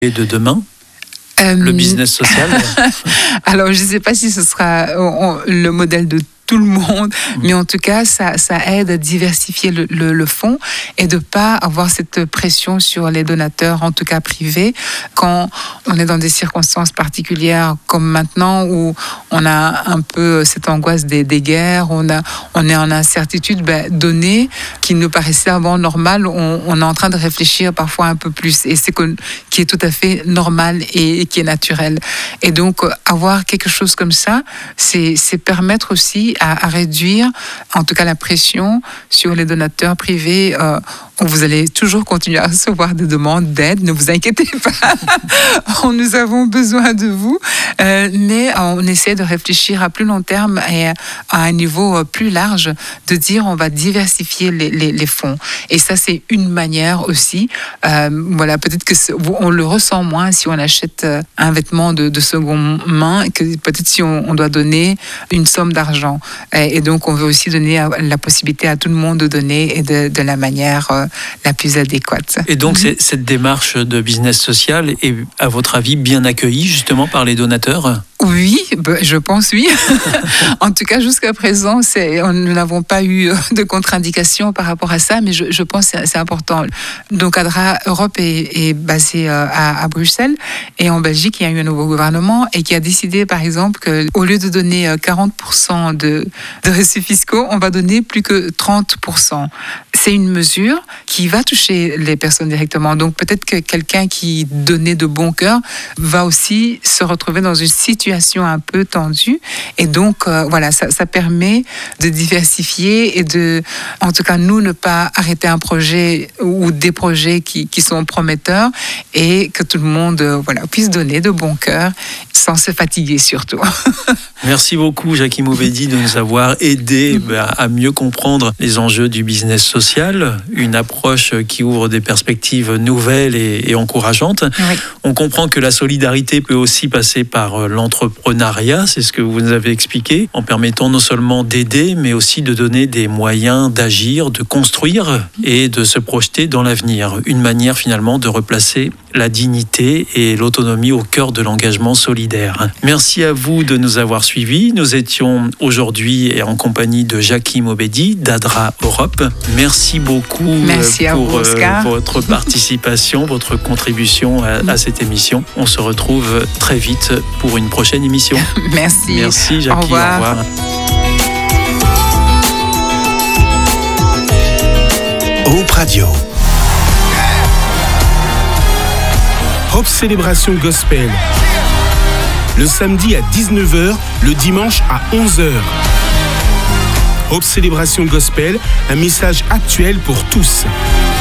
Et de demain, le business social. Alors, je ne sais pas si ce sera le modèle de tout le monde, mais en tout cas, ça aide à diversifier le fonds et de ne pas avoir cette pression sur les donateurs, en tout cas privés, quand on est dans des circonstances particulières comme maintenant où on a un peu cette angoisse des guerres, on est en incertitude. Donner, qui nous paraissait avant normal, on est en train de réfléchir parfois un peu plus, et c'est qui est tout à fait normal et qui est naturel. Et donc, avoir quelque chose comme ça, c'est permettre aussi à réduire, en tout cas, la pression sur les donateurs privés. Vous allez toujours continuer à recevoir des demandes d'aide, ne vous inquiétez pas. Nous avons besoin de vous, mais on essaie de réfléchir à plus long terme et à un niveau plus large, de dire on va diversifier les fonds. Et ça, c'est une manière aussi. Voilà, peut-être que on le ressent moins si on achète un vêtement de seconde main, que peut-être si on doit donner une somme d'argent. Et donc, on veut aussi donner la possibilité à tout le monde de donner et de la manière la plus adéquate. Et donc, cette démarche de business social est, à votre avis, bien accueillie justement par les donateurs ? Oui, je pense oui. En tout cas, jusqu'à présent, nous n'avons pas eu de contre-indication par rapport à ça, mais je pense que c'est important. Donc, ADRA Europe est basé à Bruxelles, et en Belgique, il y a eu un nouveau gouvernement et qui a décidé, par exemple, qu'au lieu de donner 40% de reçus fiscaux, on va donner plus que 30%. C'est une mesure qui va toucher les personnes directement. Donc, peut-être que quelqu'un qui donnait de bon cœur va aussi se retrouver dans une situation un peu tendue. Et donc, voilà, ça permet de diversifier et de, en tout cas, nous, ne pas arrêter un projet ou des projets qui sont prometteurs, et que tout le monde puisse donner de bon cœur sans se fatiguer surtout. Merci beaucoup, Jackie Maubédi, de nous avoir aidé à mieux comprendre les enjeux du business social, une approche qui ouvre des perspectives nouvelles et encourageantes. Oui. On comprend que la solidarité peut aussi passer par l'entrepreneuriat, c'est ce que vous nous avez expliqué, en permettant non seulement d'aider, mais aussi de donner des moyens d'agir, de construire et de se projeter dans l'avenir. Une manière finalement de replacer la dignité et l'autonomie au cœur de l'engagement solidaire. Merci à vous de nous avoir suivis. Nous étions aujourd'hui en compagnie de Jackie Maubédi d'ADRA Europe. Merci beaucoup pour votre participation, votre contribution à cette émission. On se retrouve très vite pour une prochaine émission. Merci. Merci Jackie. Au revoir. Au revoir. Hope Radio. Hope Célébration Gospel. Le samedi à 19h, le dimanche à 11h. Hope Célébration Gospel, un message actuel pour tous.